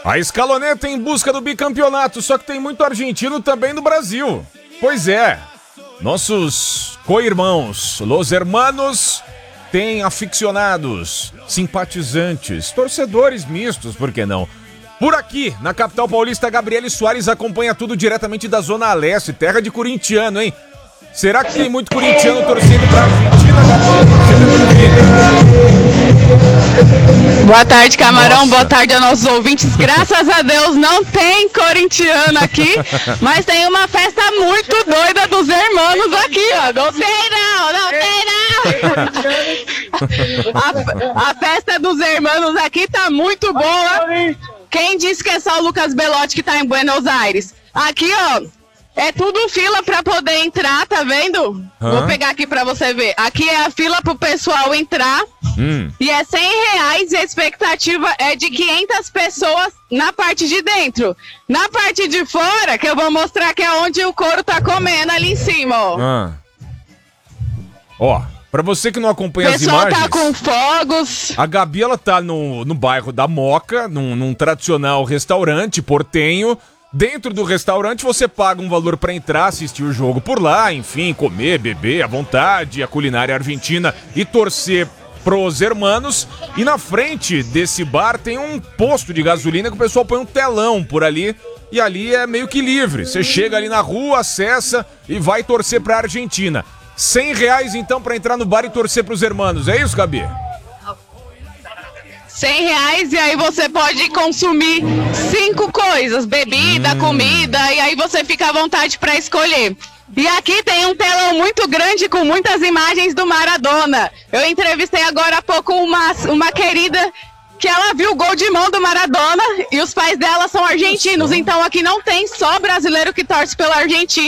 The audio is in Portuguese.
A Escaloneta em busca do bicampeonato, só que tem muito argentino também no Brasil. Pois é, nossos co-irmãos, los hermanos, têm aficionados, simpatizantes, torcedores mistos, por que não? Por aqui, na capital paulista, Gabriele Soares acompanha tudo diretamente da Zona Leste, terra de corintiano, hein? Será que tem muito corintiano torcendo pra Argentina, Boa tarde, Camarão. Nossa. Boa tarde aos nossos ouvintes. Graças a Deus não tem corintiano aqui, mas tem uma festa muito doida dos hermanos aqui, ó. Não tem não. A festa dos hermanos aqui tá muito boa. Quem disse que é só o Lucas Belotti que tá em Buenos Aires? Aqui, ó. É tudo fila pra poder entrar, tá vendo? Vou pegar aqui pra você ver. Aqui é a fila pro pessoal entrar. E é R$100 e a expectativa é de 500 pessoas na parte de dentro. Na parte de fora, que eu vou mostrar que é onde o couro tá comendo ali em cima, ó. Ó, pra você que não acompanha as pessoal imagens... tá com fogos. A Gabi, ela tá no bairro da Moca, num tradicional restaurante portenho. Dentro do restaurante você paga um valor pra entrar, assistir o jogo por lá, enfim, comer, beber à vontade, a culinária argentina e torcer pros hermanos. E na frente desse bar tem um posto de gasolina que o pessoal põe um telão por ali e ali é meio que livre. Você chega ali na rua, acessa e vai torcer pra Argentina. R$100 então pra entrar no bar e torcer pros hermanos, é isso, Gabi? R$100 e aí você pode consumir 5 coisas, bebida, comida, e aí você fica à vontade para escolher. E aqui tem um telão muito grande com muitas imagens do Maradona. Eu entrevistei agora há pouco uma querida que ela viu o gol de mão do Maradona e os pais dela são argentinos, então aqui não tem só brasileiro que torce pela Argentina.